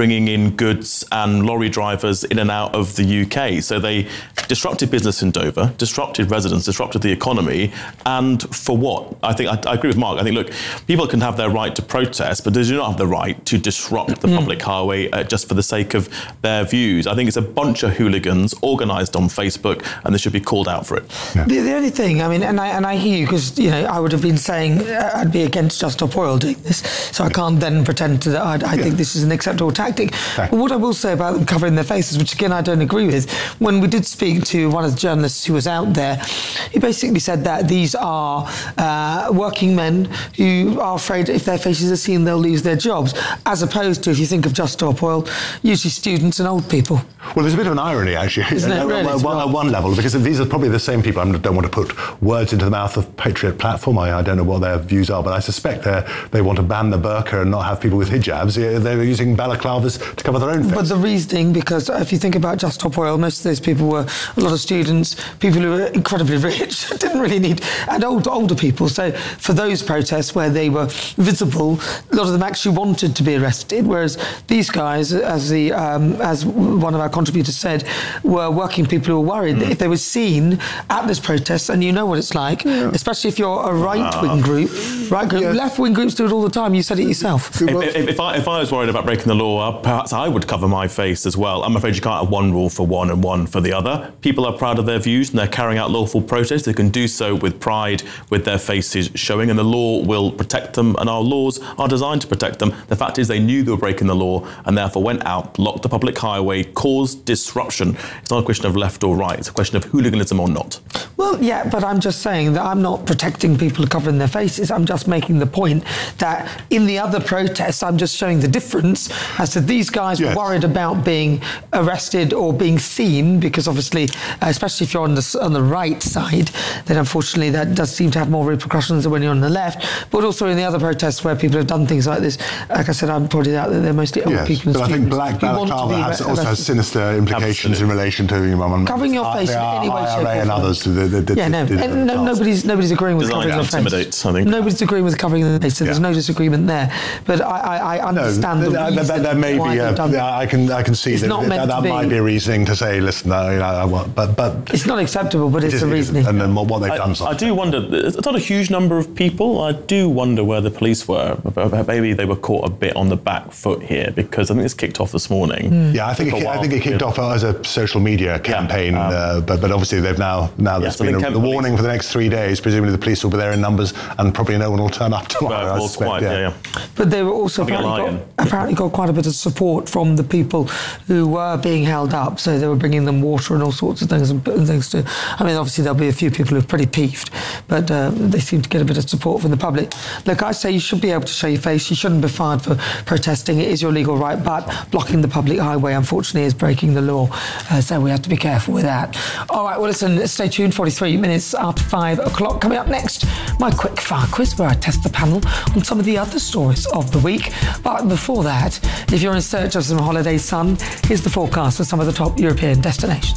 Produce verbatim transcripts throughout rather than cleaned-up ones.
bringing in goods and lorry drivers in and out of the U K. So they disrupted business in Dover, disrupted residents, disrupted the economy. And for what? I think I, I agree with Mark. I think, look, people can have their right to protest, but they do not have the right to disrupt the mm. public highway uh, just for the sake of their views. I think it's a bunch of hooligans organised on Facebook, and they should be called out for it. Yeah. The, the only thing, I mean, and I and I hear you, because, you know, I would have been saying uh, I'd be against Just Stop Oil doing this, so I can't then pretend to that I, I yeah. think this is an acceptable tactic. But what I will say about them covering their faces, which again I don't agree with, when we did speak to one of the journalists who was out there, he basically said that these are uh, working men who are afraid if their faces are seen they'll lose their jobs, as opposed to, if you think of Just Stop Oil, usually students and old people. Well, there's a bit of an irony, actually, Isn't it, really? at, at one level, because these are probably the same people. I don't want to put words into the mouth of Patriot Platform. I, I don't know what their views are, but I suspect they want to ban the burqa and not have people with hijabs. They're using balaclavas to cover their own face. But the reasoning, because if you think about Just Stop Oil, most of those people were a lot of students, people who were incredibly rich, didn't really need, and old, older people. So for those protests where they were visible, a lot of them actually wanted to be arrested, whereas these guys, as the um, as one of our contributors said, were working people who were worried mm. that if they were seen at this protest, and you know what it's like, yeah. especially if you're a right-wing uh, group, right group, yeah. left-wing groups do it all the time. You said it yourself. If, if, if, I, if I was worried about breaking the law, perhaps I would cover my face as well. I'm afraid you can't have one rule for one and one for the other. People are proud of their views and they're carrying out lawful protest. They can do so with pride, with their faces showing, and the law will protect them, and our laws are designed to protect them. The fact is they knew they were breaking the law and therefore went out, blocked the public highway, caused disruption. It's not a question of left or right, it's a question of hooliganism or not. Well, yeah, but I'm just saying that I'm not protecting people covering their faces. I'm just making the point that in the other protests, I'm just showing the difference as to these guys yes. were worried about being arrested or being seen, because obviously, uh, especially if you're on the on the right side, then unfortunately that does seem to have more repercussions than when you're on the left. But also in the other protests where people have done things like this, like I said, I'm pointed out that they're mostly old yes, people and but students. I think black balaclava has, also has sinister implications Absolutely. in relation to you know, covering your face in any way, shape, or form. And others. The, the, the, yeah, no, the, the, and no nobody's nobody's agreeing with Designed covering your face. I think. Nobody's agreeing with covering the face, so yeah. there's no disagreement there. But I, I, I understand no, the there, reason there may why be they've done I can I can see it's that not that, that be. might be a reasoning to say, listen, no, you know, I want, but but it's not acceptable, but it it's is, a reasoning. And then what they've I, done. I do wonder. It's not a huge number of people. I do wonder where the police were. Maybe they were caught a bit on the back foot here, because I think it's kicked off this morning. Mm. Yeah, I think it, I think it kicked off as a social media campaign, yeah, um, uh, but but obviously they've now now there's yeah, been a, the warning for the next three days. Presumably the police will be there in numbers, and probably no one will turn up tomorrow. Well, I suspect, quite, yeah. Yeah, yeah. But they were also apparently got, apparently got quite a bit of support from the people who were being held up. So they were bringing them water and all sorts of things and, and things to. I mean, obviously there'll be a few people who are pretty peeved, but uh, they seem to get a bit of support from the public. Look, I say you should be able to show your face. You shouldn't be fined for protesting. It is your legal right, but blocking the public highway, unfortunately, is breaking the law. Uh, so we have to be careful with that. All right, well, listen, stay tuned. forty-three minutes after five o'clock. Coming up next, my quick fire quiz, where I test the panel on some of the other stories of the week. But before that, if you're in search of some holiday sun, here's the forecast for some of the top European destinations.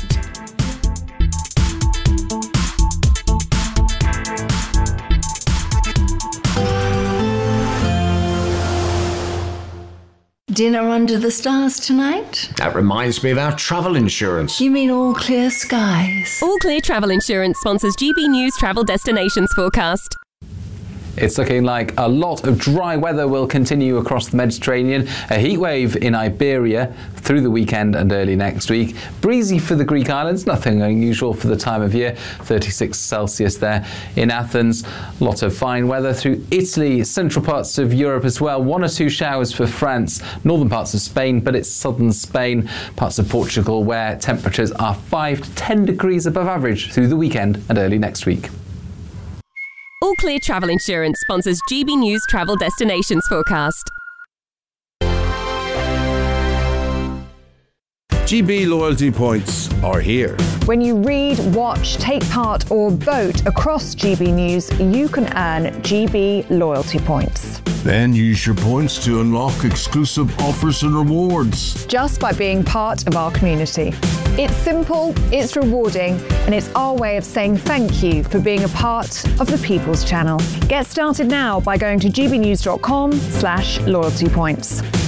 Dinner under the stars tonight? That reminds me of our travel insurance. You mean All Clear Skies? All Clear Travel Insurance sponsors G B News Travel Destinations Forecast. It's looking like a lot of dry weather will continue across the Mediterranean. A heat wave in Iberia through the weekend and early next week. Breezy for the Greek islands, nothing unusual for the time of year. thirty-six Celsius there in Athens. A lot of fine weather through Italy, central parts of Europe as well. One or two showers for France, northern parts of Spain, but it's southern Spain, parts of Portugal where temperatures are five to ten degrees above average through the weekend and early next week. All Clear Travel Insurance sponsors G B News Travel Destinations Forecast. G B loyalty points are here. When you read, watch, take part or vote across G B News, you can earn G B loyalty points. Then use your points to unlock exclusive offers and rewards. Just by being part of our community. It's simple, it's rewarding, and it's our way of saying thank you for being a part of the People's Channel. Get started now by going to gbnews.com slash loyalty points.